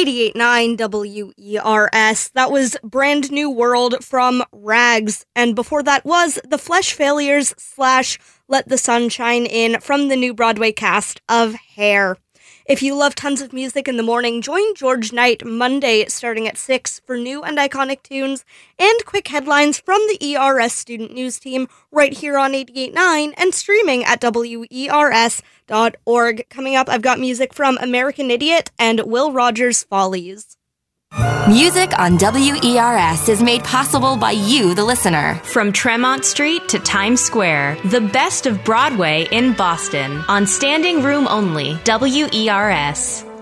88.9 WERS. That was Brand New World from Rags. And before that was The Flesh Failures / Let the Sun Shine In from the new Broadway cast of Hair. If you love tons of music in the morning, join George Knight Monday starting at 6 for new and iconic tunes and quick headlines from the ERS Student News Team right here on 88.9 and streaming at WERS.org. Coming up, I've got music from American Idiot and Will Rogers Follies. Music on WERS is made possible by you, the listener. From Tremont Street to Times Square, the best of Broadway in Boston. On standing room only, WERS.